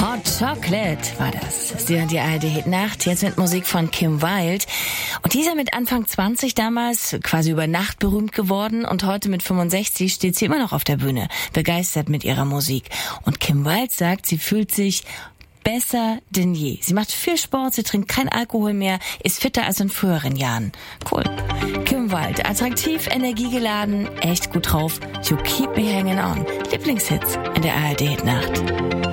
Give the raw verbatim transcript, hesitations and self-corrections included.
Hot Chocolate war das. Sie hören die A R D-Hit-Nacht, jetzt mit Musik von Kim Wilde. Und dieser mit Anfang zwanzig damals quasi über Nacht berühmt geworden und heute mit fünfundsechzig steht sie immer noch auf der Bühne, begeistert mit ihrer Musik. Und Kim Wilde sagt, sie fühlt sich besser denn je. Sie macht viel Sport, sie trinkt kein Alkohol mehr, ist fitter als in früheren Jahren. Cool. Kim Wilde, attraktiv, energiegeladen, echt gut drauf. You keep me hanging on. Lieblingshits in der A R D-Hit-Nacht.